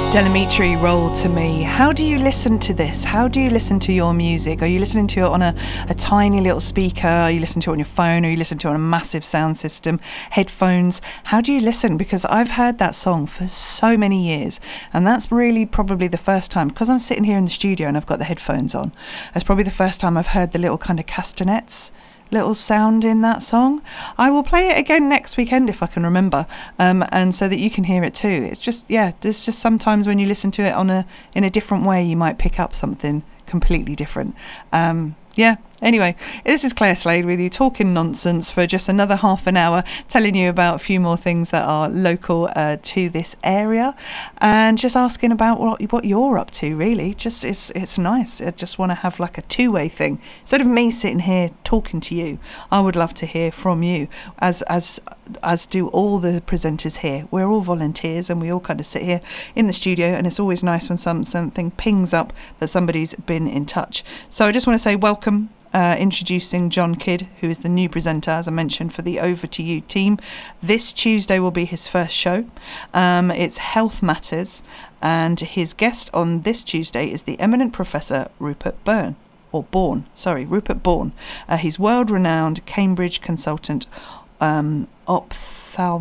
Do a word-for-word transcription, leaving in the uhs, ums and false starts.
Delamitri, Roll to Me. How do you listen to this? How do you listen to your music? Are you listening to it on a, a tiny little speaker? Are you listening to it on your phone? Or are you listening to it on a massive sound system? Headphones? How do you listen? Because I've heard that song for so many years, and that's really probably the first time, because I'm sitting here in the studio and I've got the headphones on, that's probably the first time I've heard the little kind of castanets little sound in that song. I will play it again next weekend if I can remember, um, and so that you can hear it too. It's just, yeah, there's just sometimes when you listen to it on a in a different way, you might pick up something completely different. Um, yeah. Anyway, this is Claire Slade with you, talking nonsense for just another half an hour, telling you about a few more things that are local uh, to this area, and just asking about what what you're up to. Really, just it's it's nice. I just want to have like a two-way thing instead of me sitting here talking to you. I would love to hear from you, as as as do all the presenters here. We're all volunteers, and we all kind of sit here in the studio, and it's always nice when some something pings up that somebody's been in touch. So I just want to say welcome. Uh, introducing John Kidd, who is the new presenter, as I mentioned, for the Over to You team. This Tuesday will be his first show. Um, it's Health Matters, and his guest on this Tuesday is the eminent Professor Rupert Byrne, or Bourne, sorry, Rupert Bourne. Uh, he's world-renowned Cambridge consultant, um, ophthalmologist.